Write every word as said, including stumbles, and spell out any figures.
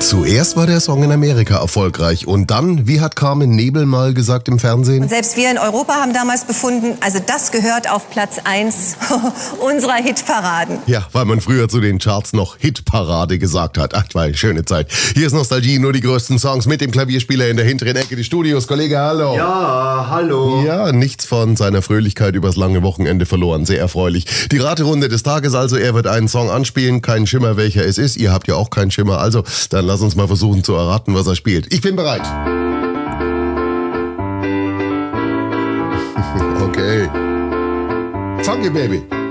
Zuerst war der Song in Amerika erfolgreich und dann, wie hat Carmen Nebel mal gesagt im Fernsehen? Und selbst wir in Europa haben damals befunden, also das gehört auf Platz eins unserer Hitparaden. Ja, weil man früher zu den Charts noch Hitparade gesagt hat. Ach, war eine schöne Zeit. Hier ist Nostalgie, nur die größten Songs mit dem Klavierspieler in der hinteren Ecke des Studios. Kollege, hallo. Ja, hallo. Ja, nichts von seiner Fröhlichkeit übers lange Wochenende verloren. Sehr erfreulich. Die Raterunde des Tages also, er wird einen Song anspielen, keinen Schimmer, welcher es ist. Ihr habt ja auch keinen Schimmer, also dann lass uns mal versuchen zu erraten, was er spielt. Ich bin bereit. Okay. Funky Baby.